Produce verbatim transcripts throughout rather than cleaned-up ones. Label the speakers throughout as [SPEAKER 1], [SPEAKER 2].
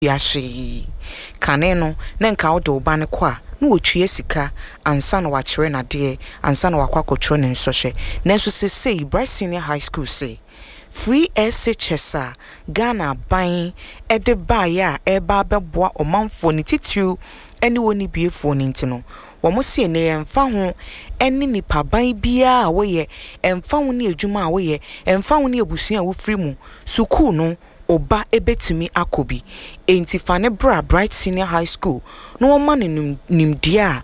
[SPEAKER 1] Yashi Kaneno, Nenka do Banaqua, no Chiesica, and San Wacheren dear, and San Waquaco Tron and Soche. Nesu say, Bryce Senior High School say. Free S H S A, Ghana buying, Ede Baya, Eba Beboa, or Manfoni Titu, anyone be a phone intino. Wamusi ne emfa ho eni nipa ban bia awoye emfa ho ne adwuma awoye emfa ho ne abusua wofri mu suku no oba ebetimi akobi enti fane bra Bright Senior High School no woma ne nimdia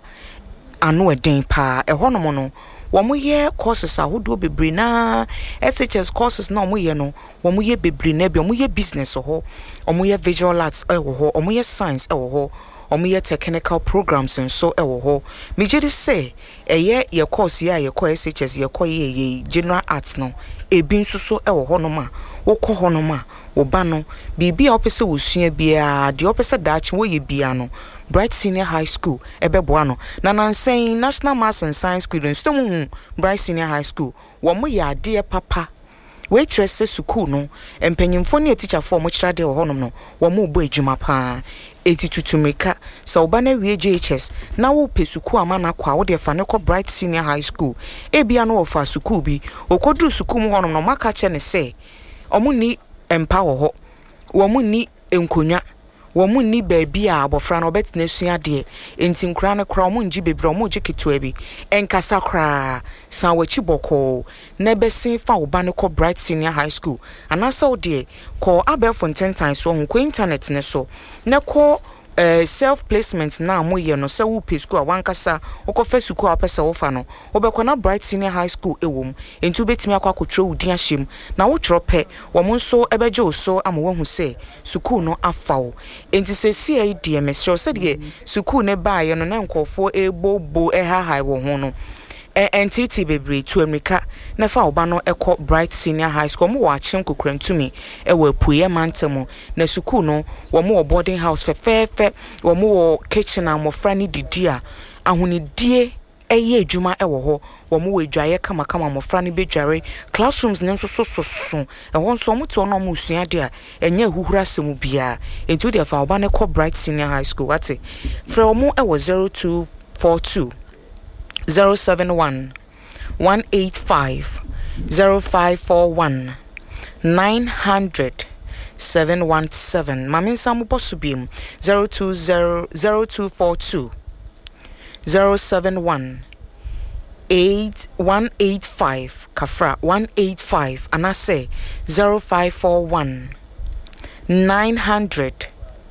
[SPEAKER 1] ano eden pa ehonom no womoye courses ahodo bebre na S H S courses na omoye no womoye bebre na bi omoye business ho omoye visual arts ewo ho omoye science ewo ho omoye technical programs and so ewo ho me jedi say eye ye course ya ye course S H S ye course ye general arts no ebi nso so ewo ho no ma wo kɔ ho no ma wo ba no bibia opese wo sua bia de opese daach wo ye bia no Bright Senior High School ebeboa no na nansen National Maths and Science School nso mu Bright Senior High School wo mo ya de papa we trese school no empanyimfo ne teacher for mo kira de ho no no wo mo bo adwuma pa enti tutumeka sa oba na wie J H S na wo pe school amana kwa wo de fa ne ko Bright Senior High School e bia no wo fa school bi okodru school mu ho no maka che ne se omo ni empa wo ho wo mo ni enkonya womu ni baby a abofra no betena sua de enti nkra ne kra omu nji bebre omu je ketua bi enkasa kra san wachi boko na besin fa oba ne ko Bright Senior High School anasa ode ko Abelfontein times so ko internet ne so ne ko Uh, self placement na moye no se wo pe school wankasa wo fa school apesa wo fa no wo be kona Bright Senior High School ewom entu betimi akwa kotro wudi ahyem na wo tro pe wo mo nso ebeje oso ama wo hu se school no afawo enti se si ai de mesro se de school ne ba ye no na nkofo ebobo eha hai wo ho no entity bebre to America na fa oba no ekọ Bright Senior High School mo wa chem kokrantumi e wa puye mantemo na school no wo mo boarding house fe fe fe wo mo kitchen amofra ni didi a ahunidie eye adwuma e wo ho wo mo wadwaye kama kama amofra ni bedware classrooms ne nso so so so e won so mo to no mo sua de a enye huhura semu bia entu de fa oba ne kọ Bright Senior High School wate fra mo e wo zero two four two zero seven one one eight five zero five four one nine hundred seven one seven. Mamin Samu Posubim zero two zero zero two four two zero seven one eight one eight five Kafra one eight five and I say zero five four one nine hundred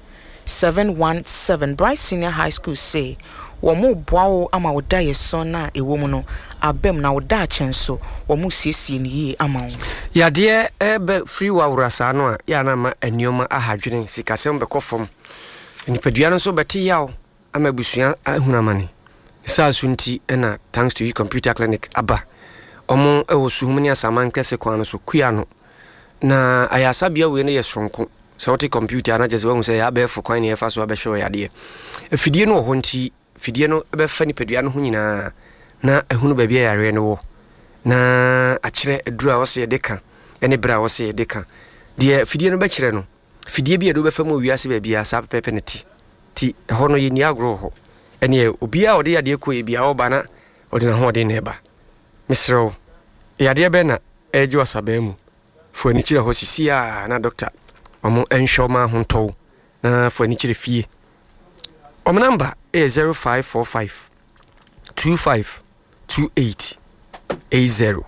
[SPEAKER 1] seven one seven. Bright Senior High School say womu boawo ama woda yeson na ewomu no abem na woda chenso womu siesie ni yi ama wo ya de ebe free wa wurasa no a ya na ma anioma ahadwene sikasem be kofom nipadua no so beti yawo ama busua ahunamane sa sunti na thanks to you computer clinic aba omo ewo suhumni asaman kese kwa no so kuya no na ayasabia we ne yesronko so what computer na just we say ya be fo kwan ne fa so abehwe ya de afidie no ho nti fidie no be fa nipadua no ho nyina na ehunu ba bia yare no wo na akire edura wo se yedeka ene bra wo se yedeka de fidie no be kire no fidie bia do be fa mo wiase ba bia sa pepe ne ti ti ho no yini agro ho ene obia ode yade ko bia wo ba na ode na ho ode ne ba misro yade be na eji wasaba mu fo ani kire ho sisia na doctor omo enhwo ma ho to na fo ani kire fie omo number is zero five four five two five two eight eight zero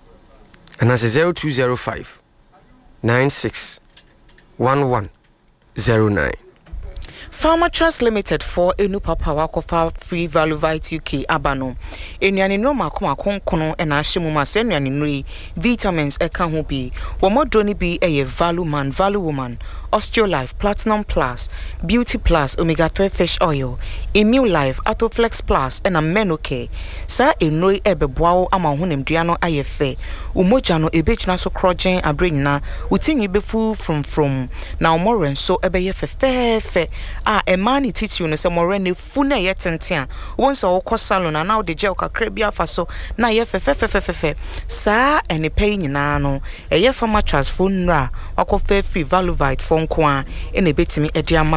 [SPEAKER 1] and that's zero two zero five nine six one one zero nine. Pharma Trust Limited for enu papa wakofa free value vit U K abano enuane no makoma konkono e na ahye ma se enuane nri vitamins e ka ho bi wo modroni bi eye value man value woman Osteolife Platinum Plus Beauty Plus Omega three fish oil Immune Life Atoflex Plus and a Menoke sa enoi ebeboa ama honimdua no ayefe umoja no ebechina so krogen abring na utinyi befu from from na omoren so ebeye fe fe a emani titi no se morene fu na yetente a wonso wo salon na now de gel kakra bia fa so na ye fe fe fe fe fe sa ene pay nyina no eye Pharma Trust phone ra wakofa free value vit phone ko a ene betimi edi ama